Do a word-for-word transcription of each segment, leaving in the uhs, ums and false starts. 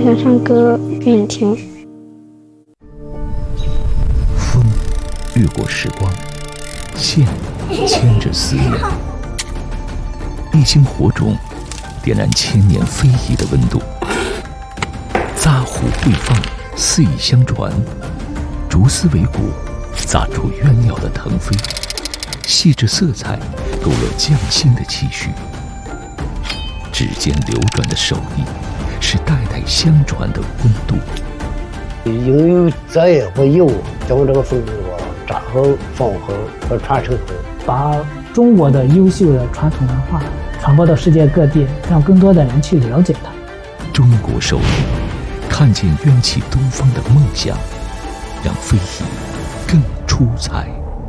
想唱歌给你听。 风掠过时光，线牵着思念，一星火种点燃千年非遗的温度。扎虎会放，四意相传，竹丝为骨，砸出鸳鸟的腾飞。细致色彩勾勒匠心的气绪，指尖流转的手艺是代代相传的温度。 应有则业和义务，将这个风格扎好、放好和传承好， 把中国的优秀的传统文化传播到世界各地，让更多的人去了解它。 中国手艺，看见冤气东方的梦想，让非遗更出彩。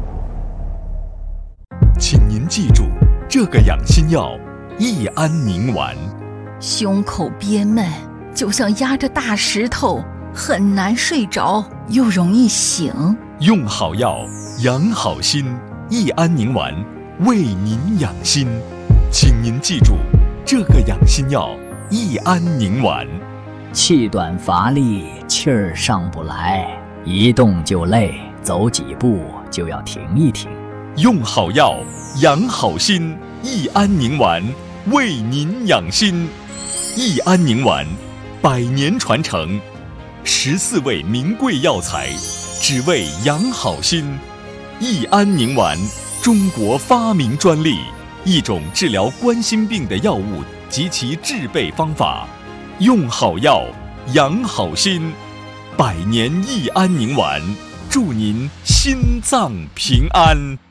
请您记住这个养心药益安宁丸。 胸口憋闷，就像压着大石头，很难睡着，又容易醒。 用好药，养好心，益安宁丸为您养心。请您记住这个养心药益安宁丸。 气短乏力，气儿上不来，一动就累，走几步就要停一停。 用好药，养好心，益安宁丸为您养心。益安宁丸，百年传承，十四味名贵药材，只为养好心。益安宁丸，中国发明专利，一种治疗冠心病的药物及其制备方法。用好药，养好心，百年益安宁丸，祝您心脏平安。